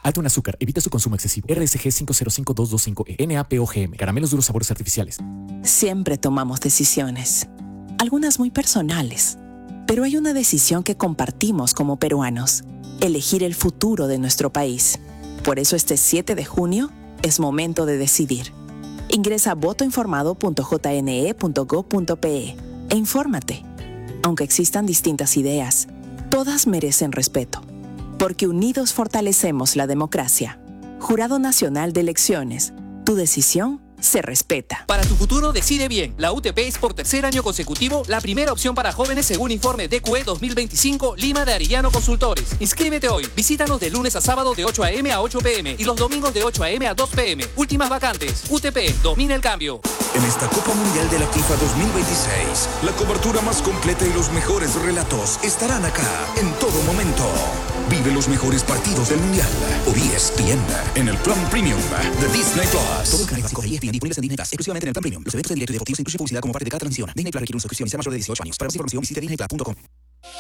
Alto en azúcar. Evita su consumo excesivo. RSG 505225E. NAPOGM. Caramelos duros, sabores artificiales. Siempre tomamos decisiones, algunas muy personales, pero hay una decisión que compartimos como peruanos: elegir el futuro de nuestro país. Por eso este 7 de junio es momento de decidir. Ingresa a votoinformado.jne.gov.pe e infórmate. Aunque existan distintas ideas, todas merecen respeto, porque unidos fortalecemos la democracia. Jurado Nacional de Elecciones, tu decisión se respeta. Para tu futuro, decide bien. La UTP es por tercer año consecutivo la primera opción para jóvenes según informe DQE 2025 Lima de Arellano Consultores. Inscríbete hoy. Visítanos de lunes a sábado de 8 a.m. a 8 p.m. y los domingos de 8 a.m. a 2 p.m. Últimas vacantes. UTP, domina el cambio. En esta Copa Mundial de la FIFA 2026, la cobertura más completa y los mejores relatos estarán acá en todo momento. Vive los mejores partidos del Mundial. O ESPN en el Plan Premium de Disney Plus. Todos los canales básicos de ESPN disponibles en Disney Plus, exclusivamente en el Plan Premium. Los eventos en directo y deportivos incluyen publicidad como parte de cada transmisión. Disney Plus requiere una suscripción y sea mayor de 18 años. Para más información visite disneyplus.com.